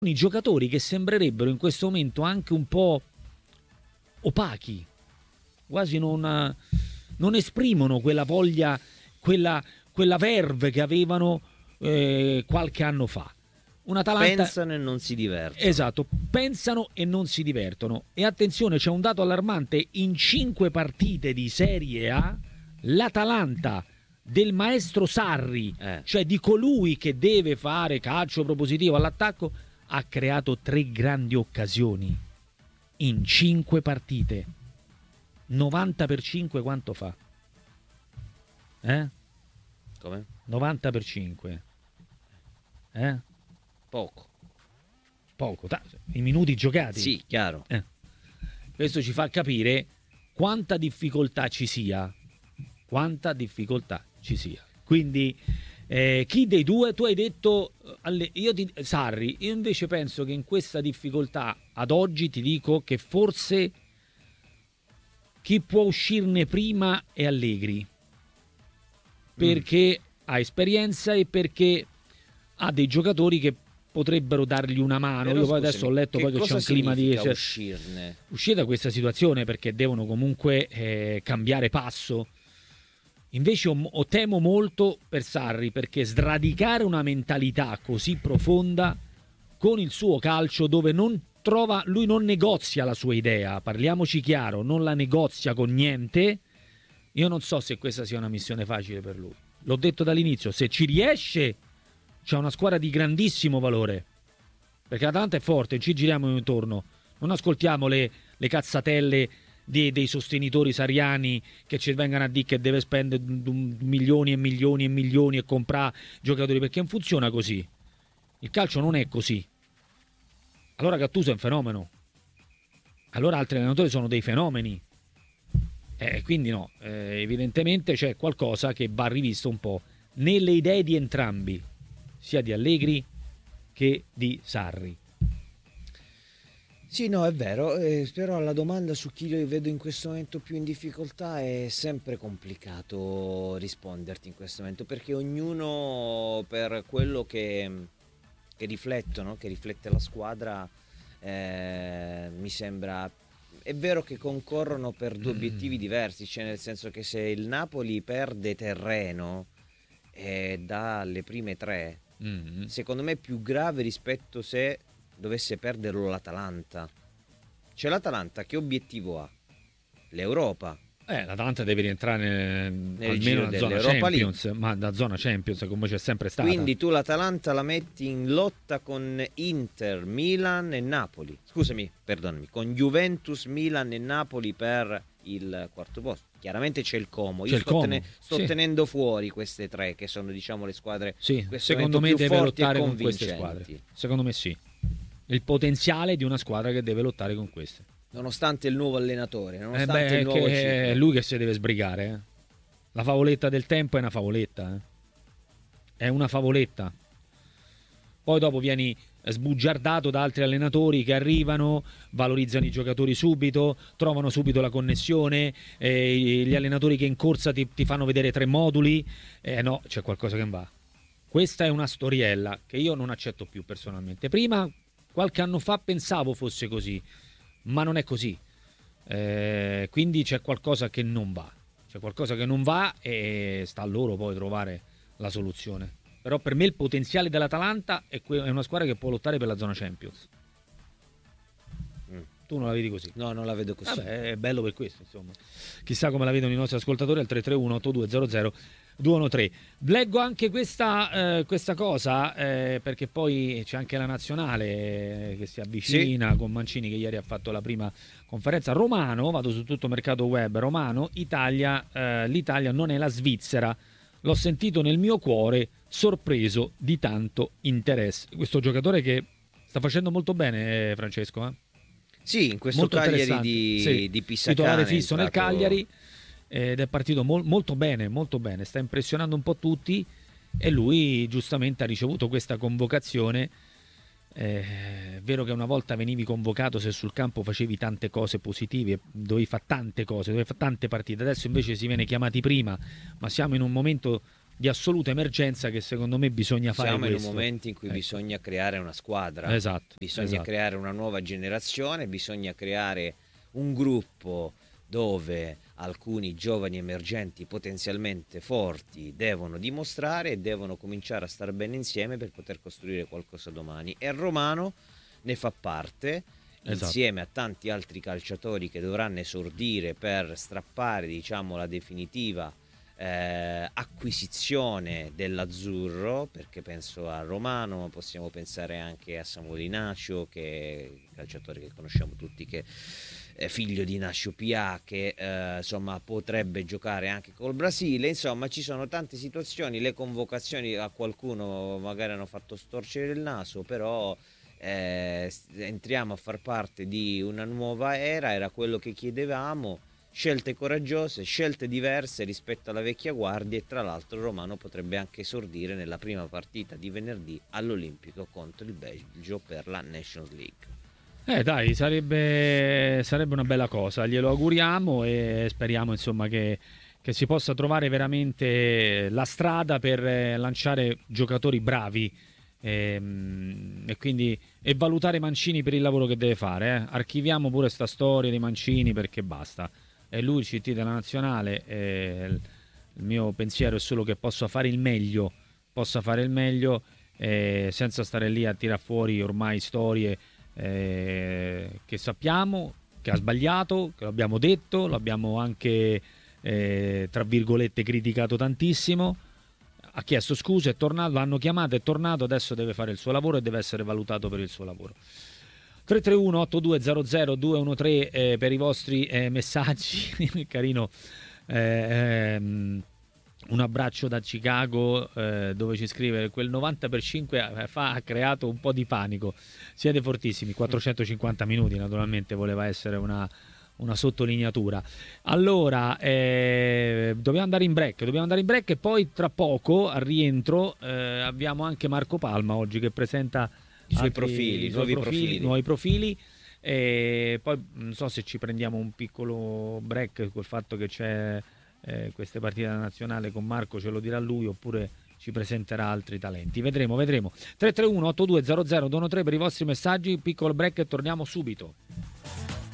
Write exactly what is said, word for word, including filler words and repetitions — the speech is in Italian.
i giocatori che sembrerebbero in questo momento anche un po' opachi, quasi non, non esprimono quella voglia, quella, quella verve che avevano eh, qualche anno fa. Un'Atalanta... Pensano e non si divertono. Esatto, pensano e non si divertono. E attenzione, c'è un dato allarmante: in cinque partite di Serie A l'Atalanta del maestro Sarri, eh. cioè di colui che deve fare calcio propositivo all'attacco, ha creato tre grandi occasioni in cinque partite. novanta per cinque quanto fa? Eh? Come? novanta per cinque. Eh? Poco. Poco, i minuti giocati. Sì, chiaro. Eh. Questo ci fa capire quanta difficoltà ci sia. Quanta difficoltà ci sia. Quindi eh, chi dei due? Tu hai detto alle, io ti, Sarri, io invece penso che in questa difficoltà ad oggi ti dico che forse chi può uscirne prima è Allegri, perché mm. ha esperienza e perché ha dei giocatori che potrebbero dargli una mano. Però, io poi scusami, adesso ho letto che poi che c'è un clima di cioè, uscirne uscire da questa situazione, perché devono comunque eh, cambiare passo. Invece ho, ho temo molto per Sarri, perché sradicare una mentalità così profonda con il suo calcio, dove non trova, lui non negozia la sua idea, parliamoci chiaro, non la negozia con niente. Io non so se questa sia una missione facile per lui. L'ho detto dall'inizio, se ci riesce c'è una squadra di grandissimo valore, perché l'Atalanta è forte, ci giriamo intorno, non ascoltiamo le, le cazzatelle dei, dei sostenitori sariani che ci vengano a dire che deve spendere milioni e milioni e milioni e comprare giocatori, perché non funziona così. Il calcio non è così. Allora Gattuso è un fenomeno, allora altri allenatori sono dei fenomeni, eh, quindi no, eh, evidentemente c'è qualcosa che va rivisto un po' nelle idee di entrambi, sia di Allegri che di Sarri. Sì, no, è vero, eh, però la domanda su chi io vedo in questo momento più in difficoltà è sempre complicato risponderti in questo momento, perché ognuno per quello che, che riflettono, che riflette la squadra, eh, mi sembra... È vero che concorrono per due obiettivi diversi, cioè nel senso che se il Napoli perde terreno eh, dalle prime tre, mm-hmm. secondo me è più grave rispetto se dovesse perderlo l'Atalanta. Cioè l'Atalanta che obiettivo ha? L'Europa. Eh, l'Atalanta deve rientrare nel almeno nella zona Champions, League. ma da zona Champions come c'è sempre stata. Quindi tu l'Atalanta la metti in lotta con Inter, Milan e Napoli. Scusami, perdonami, con Juventus, Milan e Napoli per il quarto posto. Chiaramente c'è il Como. Io c'è sto, Como. Tene- sto sì. tenendo fuori queste tre che sono, diciamo, le squadre. Sì, secondo me deve lottare con queste squadre. Secondo me sì. Il potenziale di una squadra che deve lottare con queste. Nonostante il nuovo allenatore, nonostante eh beh, il nuovo che ciclo. È lui che si deve sbrigare. Eh. La favoletta del tempo è una favoletta. Eh. È una favoletta. Poi dopo vieni sbugiardato da altri allenatori che arrivano, valorizzano i giocatori subito, trovano subito la connessione, eh, gli allenatori che in corsa ti, ti fanno vedere tre moduli. Eh no, c'è qualcosa che non va. Questa è una storiella che io non accetto più personalmente. Prima, qualche anno fa, pensavo fosse così, ma non è così. Eh, quindi c'è qualcosa che non va. C'è qualcosa che non va e sta a loro poi trovare la soluzione. Però per me il potenziale dell'Atalanta è, que- è una squadra che può lottare per la zona Champions. Mm. Tu non la vedi così? No, non la vedo così. Vabbè, è bello per questo, insomma. Chissà come la vedono i nostri ascoltatori al tre tre uno otto due zero zero due uno tre. Leggo anche questa, eh, questa cosa, eh, perché poi c'è anche la nazionale eh, che si avvicina, sì. Con Mancini che ieri ha fatto la prima conferenza. Romano, vado su tutto mercato web, Romano, Italia, eh, l'Italia non è la Svizzera. L'ho sentito nel mio cuore, sorpreso di tanto interesse. Questo giocatore che sta facendo molto bene, eh, Francesco, eh? Sì, in questo molto Cagliari di, sì. di Pisacane. Titolare fisso nel Cagliari ed è partito mol, molto bene, molto bene. Sta impressionando un po' tutti e lui giustamente ha ricevuto questa convocazione. Eh, è vero che una volta venivi convocato se sul campo facevi tante cose positive, dovevi fare tante cose, dovevi fare tante partite. Adesso invece si viene chiamati prima, ma siamo in un momento di assoluta emergenza che secondo me bisogna fare Siamo questo. in un momento in cui Ecco. bisogna creare una squadra, Esatto, bisogna esatto. creare una nuova generazione, bisogna creare un gruppo dove alcuni giovani emergenti potenzialmente forti devono dimostrare e devono cominciare a stare bene insieme per poter costruire qualcosa domani. E Romano ne fa parte, Esatto. insieme a tanti altri calciatori che dovranno esordire per strappare, diciamo, la definitiva eh, acquisizione dell'azzurro, perché penso a Romano, ma possiamo pensare anche a Samuel Inacio, che è il calciatore che conosciamo tutti, che è figlio di Inacio Pia, che eh, insomma potrebbe giocare anche col Brasile. Insomma, ci sono tante situazioni, le convocazioni a qualcuno magari hanno fatto storcere il naso, però eh, entriamo a far parte di una nuova era, era quello che chiedevamo. Scelte coraggiose, scelte diverse rispetto alla vecchia guardia, e tra l'altro Romano potrebbe anche esordire nella prima partita di venerdì all'Olimpico contro il Belgio per la Nations League. Eh dai, sarebbe, sarebbe una bella cosa, glielo auguriamo e speriamo insomma che, che si possa trovare veramente la strada per eh, lanciare giocatori bravi ehm, e quindi e valutare Mancini per il lavoro che deve fare. Eh. Archiviamo pure sta storia di Mancini, perché basta. È lui il C T della nazionale, e il, il mio pensiero è solo che possa fare il meglio, possa fare il meglio eh, senza stare lì a tirare fuori ormai storie eh, che sappiamo, che ha sbagliato, che l'abbiamo detto, l'abbiamo anche eh, tra virgolette criticato tantissimo. Ha chiesto scuse, è tornato, l'hanno chiamato, è tornato, adesso deve fare il suo lavoro e deve essere valutato per il suo lavoro. tre tre uno otto due zero zero due uno tre eh, per i vostri eh, messaggi. Carino, eh, ehm, un abbraccio da Chicago eh, dove ci scrive: quel novanta per cento fa, ha creato un po' di panico, siete fortissimi. Quattrocentocinquanta minuti naturalmente voleva essere una, una sottolineatura. Allora eh, dobbiamo andare in break dobbiamo andare in break e poi tra poco al rientro eh, abbiamo anche Marco Palma oggi che presenta I suoi altri- profili, i suoi nuovi profili, profili. nuovi profili. E poi non so se ci prendiamo un piccolo break col fatto che c'è eh, queste partite della nazionale con Marco, ce lo dirà lui, oppure ci presenterà altri talenti. Vedremo, vedremo. tre tre uno otto due zero zero due uno tre per i vostri messaggi, piccolo break e torniamo subito.